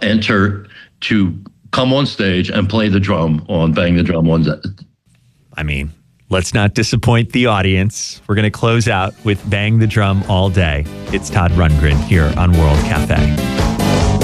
enter to come on stage and play the drum on Bang the Drum one day. I mean, let's not disappoint the audience. We're going to close out with Bang the Drum All Day. It's Todd Rundgren here on World Cafe.